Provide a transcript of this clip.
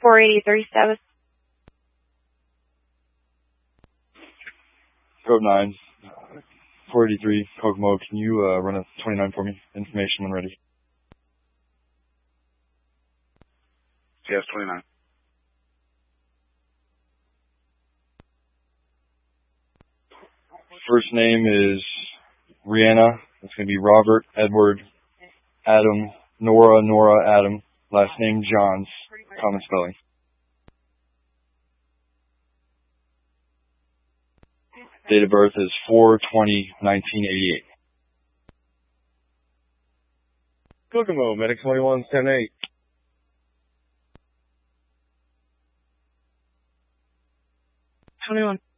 48037. Code 9, 483, Kokomo. Can you run a 29 for me? Information when ready. Yes, 29. First name is Rihanna. It's going to be Robert, Edward, Adam, Nora, Adam. Last name Johns. Common spelling. Date of birth is 4/20/1988. Kokomo, Medic 21, 10-8. 21.